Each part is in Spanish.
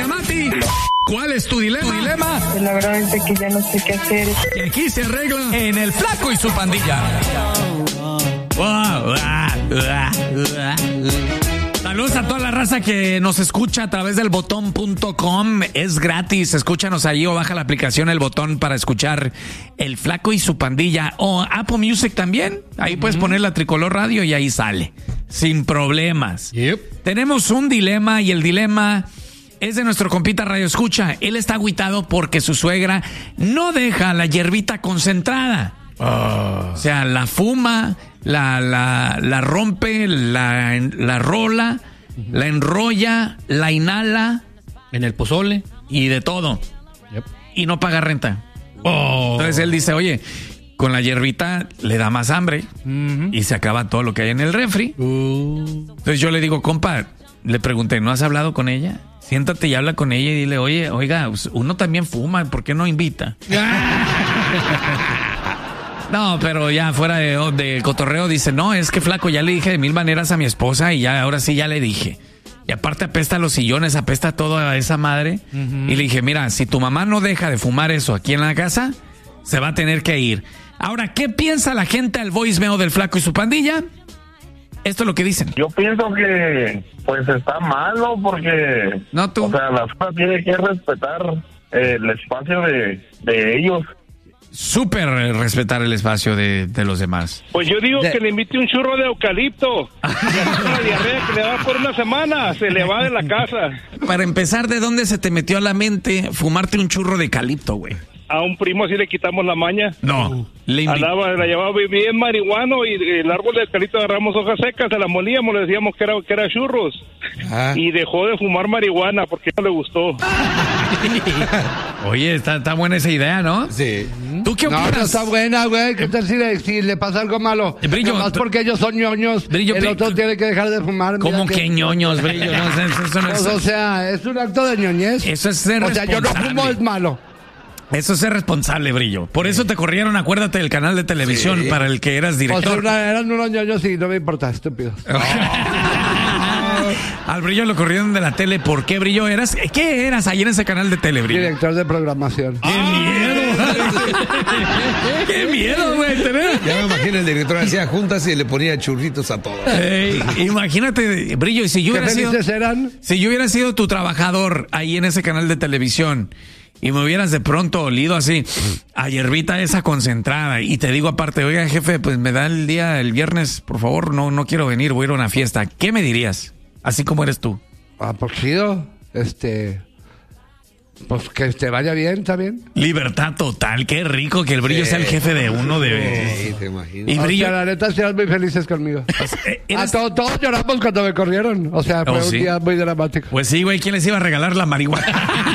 Doña Mati, ¿cuál es tu dilema? Pues la verdad es que ya no sé qué hacer. Y aquí se arregla en El Flaco y su Pandilla. Saludos a toda la raza que nos escucha a través del botón.com. Es gratis, escúchanos ahí o baja la aplicación El Botón para escuchar El Flaco y su Pandilla. O Apple Music también, ahí puedes poner la Tricolor Radio y ahí sale, sin problemas. Tenemos un dilema y el dilema es de nuestro compita Radio Escucha. Él está agüitado porque su suegra no deja la hierbita concentrada. O sea, la fuma, la rompe, la rola, la enrolla, la inhala. En el pozole. Y de todo. Y no paga renta. Entonces él dice, oye, con la hierbita le da más hambre y se acaba todo lo que hay en el refri. Entonces yo le digo, compa, le pregunté, ¿no has hablado con ella? Siéntate y habla con ella y dile, oye, oiga, uno también fuma, ¿por qué no invita? No, pero ya fuera de cotorreo dice, no, es que flaco, ya le dije de 1000 maneras a mi esposa y ya ahora sí ya le dije. Y aparte apesta los sillones, apesta todo a esa madre. Y le dije, mira, si tu mamá no deja de fumar eso aquí en la casa, se va a tener que ir. Ahora, ¿qué piensa la gente al voicemail del Flaco y su Pandilla? Esto es lo que dicen. Yo pienso que pues está mal, ¿no? Porque no, tú. O sea, la escuela tiene que respetar el espacio de ellos. Súper respetar el espacio de los demás. Pues yo digo que le invite un churro de eucalipto. La diarrea que le da por una semana se le va de la casa. Para empezar, ¿de dónde se te metió a la mente fumarte un churro de eucalipto, güey? A un primo así le quitamos la maña. No. La llevaba bien marihuano y el árbol de eucalipto agarramos hojas secas, se la molíamos, le decíamos que era churros. Y dejó de fumar marihuana porque no le gustó. Oye, está buena esa idea, ¿no? Sí. ¿Tú qué opinas? No, está buena, güey. ¿Qué tal si le pasa algo malo? Brillo, más porque ellos son ñoños, el otro tiene que dejar de fumar. ¿Cómo que ñoños, Brillo? No, eso no es... O sea, es un acto de ñoñez. Eso es ser responsable. O sea, yo no fumo, es malo. Eso es ser responsable, Brillo. Por eso te corrieron, acuérdate, del canal de televisión para el que eras director. O sea, eran unos ñoños y no me importa, estúpidos. Al Brillo lo corrieron de la tele. ¿Por qué, Brillo? ¿Qué eras ahí en ese canal de tele, Brillo? Director de programación. ¡Qué miedo! ¡Qué miedo, güey! Ya me imagino el director hacía juntas y le ponía churritos a todos. Imagínate, Brillo, y si yo hubiera sido tu trabajador ahí en ese canal de televisión y me hubieras de pronto olido así a hierbita esa concentrada y te digo aparte, oiga, jefe, pues me da el día el viernes, por favor, no quiero venir, voy a ir a una fiesta. ¿Qué me dirías? Así como eres tú. Pues chido, pues que te vaya bien, ¿está bien? Libertad total, qué rico que el Brillo sea el jefe de uno de... Sí, te imagino. Y Brillo... O sea, la neta, serán muy felices conmigo. Todos lloramos cuando me corrieron. O sea, fue un día muy dramático. Pues sí, güey, ¿quién les iba a regalar la marihuana?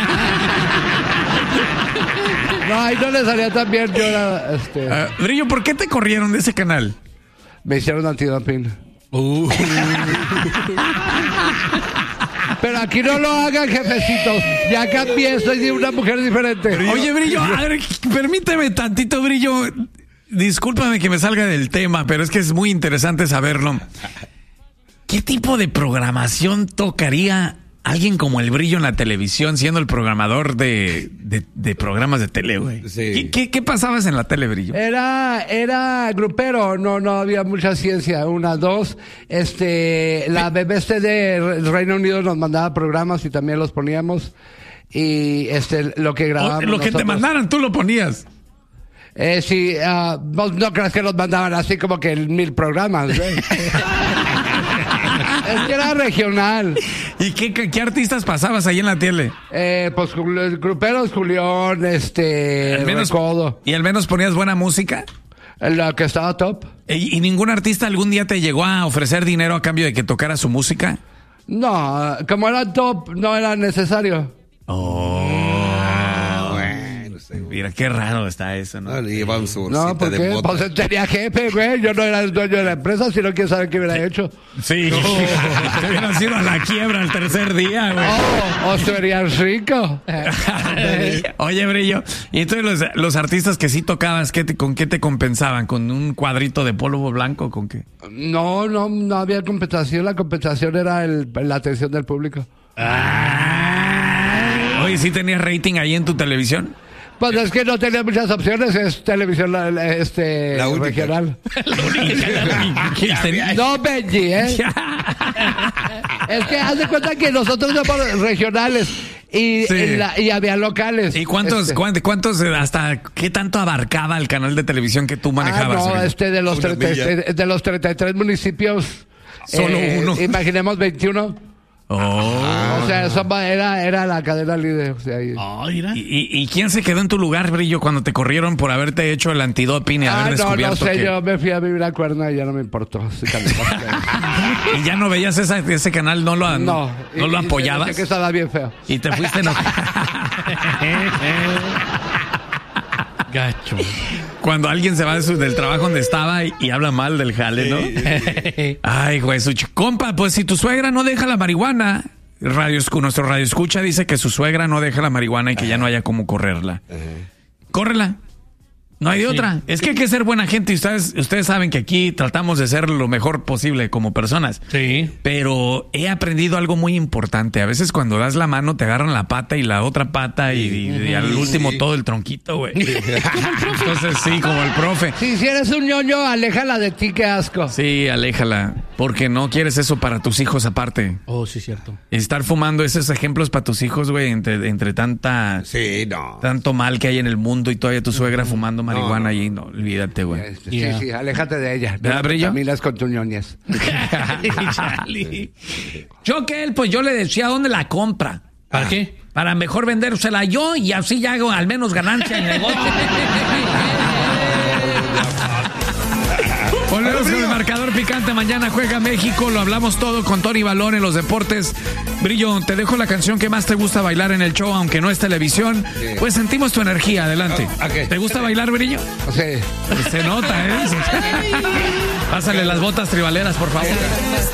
No, ahí no les salía tan bien. Yo era, Brillo, ¿por qué te corrieron de ese canal? Me hicieron antidoping. Pero aquí no lo hagan, jefecitos. Ya cambié, soy de una mujer diferente. Oye, Brillo, a ver, permíteme tantito, Brillo. Discúlpame que me salga del tema, pero es que es muy interesante saberlo. ¿Qué tipo de programación tocaría alguien como el Brillo en la televisión, siendo el programador de programas de tele, güey? Sí. ¿Qué pasabas en la tele, Brillo? Era grupero, no había mucha ciencia. 1, 2, la BBC de Reino Unido nos mandaba programas y también los poníamos. Y lo que grabábamos lo que nosotros, te mandaran, tú lo ponías. Sí, no creas que nos mandaban así como que 1000 programas, ¿eh? Es que era regional. ¿Y qué artistas pasabas ahí en la tele? Pues gruperos, Julián, Recodo. ¿Y al menos ponías buena música? La que estaba top. ¿Y ningún artista algún día te llegó a ofrecer dinero a cambio de que tocara su música? No, como era top, no era necesario. Mira, qué raro está eso, ¿no? Le llevaban su bolsita ¿por qué? Pues tenía jefe, güey. Yo no era el dueño de la empresa, sino quién sabe qué hubiera hecho. Sí, te hubieras ido a la quiebra el tercer día, güey. O serías rico. Oye, Brillo, y entonces los artistas que sí tocabas, ¿con qué te compensaban? ¿Con un cuadrito de polvo blanco? ¿Con qué? No había compensación. La compensación era la atención del público. Oye, ¿sí tenías rating ahí en tu televisión? Pues es que no tenía muchas opciones, es televisión regional. No, Benji, ¿eh? Es que haz de cuenta que nosotros somos regionales y, Sí. y había locales. ¿Y cuántos, hasta qué tanto abarcaba el canal de televisión que tú manejabas? No, de los 33 municipios. Solo uno. Imaginemos 21. Oh. O sea, eso era la cadena líder. O sea, Mira. ¿Y quién se quedó en tu lugar, Brillo, cuando te corrieron por haberte hecho el antidoping y haber no descubierto sé, que... yo me fui a vivir a Cuerna y ya no me importó. ¿Y ya no veías ese canal? ¿No lo apoyabas? Pensé que estaba bien feo. Y te fuiste... Gacho. Cuando alguien se va del trabajo donde estaba y habla mal del jale, ¿no? Ay, güey, compa, pues si tu suegra no deja la marihuana, nuestro radio escucha dice que su suegra no deja la marihuana y que ya no haya cómo correrla. Córrela. No hay de otra. Es que hay que ser buena gente y ustedes saben que aquí tratamos de ser lo mejor posible como personas. Sí. Pero he aprendido algo muy importante. A veces cuando das la mano te agarran la pata y la otra pata y al último todo el tronquito, güey. Entonces sí, como el profe. Si eres un ñoño, aléjala de ti, qué asco. Sí, aléjala. Porque no quieres eso para tus hijos aparte. Oh, sí, cierto. Estar fumando esos ejemplos para tus hijos, güey, entre tanta... Sí, no. Tanto mal que hay en el mundo y todavía tu suegra fumando marihuana y no, olvídate, güey. Sí, aléjate de ella. ¿Verdad, Brillo? Caminas con tus ñoñez. Yo que él, pues yo le decía dónde la compra. ¿Para qué? Para mejor vendérsela yo y así ya hago al menos ganancia en el negocio. Volvemos con el marcador picante. Mañana juega México. Lo hablamos todo con Tony Balón en los deportes. Brillo, te dejo la canción que más te gusta bailar en el show, aunque no es televisión. Pues sentimos tu energía. Adelante. Okay. ¿Te gusta bailar, Brillo? Sí. Se nota, ¿eh? Pásale las botas tribaleras, por favor.